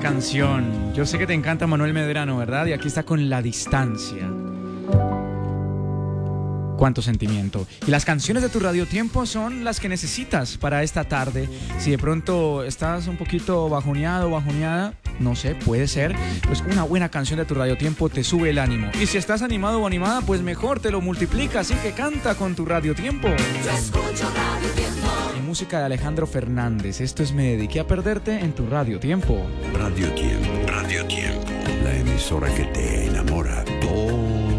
canción. Yo sé que te encanta Manuel Medrano, ¿verdad? Y aquí está con La Distancia. Cuánto sentimiento. Y las canciones de tu radiotiempo son las que necesitas para esta tarde. Si de pronto estás un poquito bajoneado o bajoneada, no sé, puede ser, pues una buena canción de tu radiotiempo te sube el ánimo. Y si estás animado o animada, pues mejor te lo multiplica. Así que canta con tu radiotiempo. Yo escucho radiotiempo. Y música de Alejandro Fernández. Esto es Me dediqué a perderte en tu radiotiempo. Radio Tiempo, la emisora que te enamora todo